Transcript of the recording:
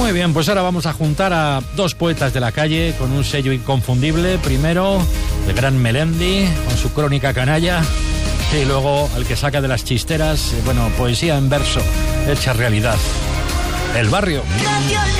Muy bien, pues ahora vamos a juntar a dos poetas de la calle con un sello inconfundible. Primero, el gran Melendi, con su crónica canalla. Y luego, al que saca de las chisteras, poesía en verso, hecha realidad. El Barrio.